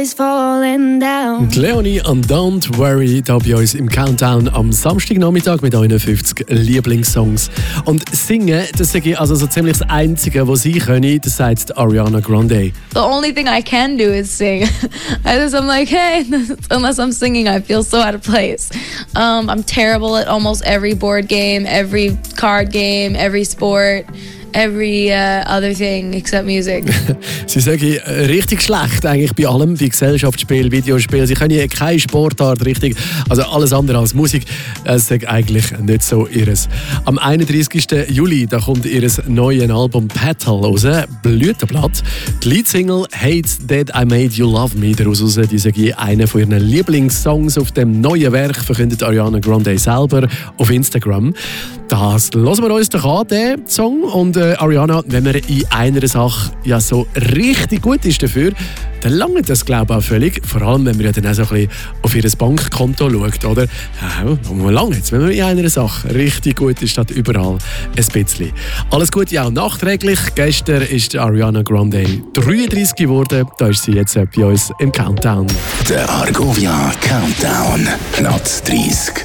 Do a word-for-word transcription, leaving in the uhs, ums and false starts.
Und Leonie und Don't Worry, da bei uns im Countdown am Samstagnachmittag mit euren fünfzig Lieblingssongs. Und singen, das sage ich also so ziemlich das Einzige, was sie können, das sagt Ariana Grande. The only thing I can do is sing. I just, I'm like, hey, unless I'm singing, I feel so out of place. Um, I'm terrible at almost every board game, every card game, every sport. Every uh, other thing except music. Sie sagen richtig schlecht eigentlich bei allem, wie Gesellschaftsspiel, Videospiel. Sie können keine Sportart richtig, also alles andere als Musik. Das ist eigentlich nicht so ihres. Am einunddreißigsten Juli da kommt ihr neues Album Petal raus, Blütenblatt. Die Leadsingle Hate That I Made You Love Me daraus raus. Die sage einer von ihren Lieblingssongs auf dem neuen Werk, verkündet Ariana Grande selber auf Instagram. Das hören wir uns doch an, den Song. Und äh, Ariana, wenn man in einer Sache ja so richtig gut ist dafür, dann langt das, glaube ich, auch völlig. Vor allem, wenn man ja dann auch so ein bisschen auf ihr Bankkonto schaut, oder? Ja, man langt jetzt, wenn man in einer Sache richtig gut ist, statt überall ein bisschen. Alles Gute auch nachträglich. Gestern ist Ariana Grande dreiunddreißig geworden. Da ist sie jetzt bei uns im Countdown. Der Argovia Countdown. Platz dreißig.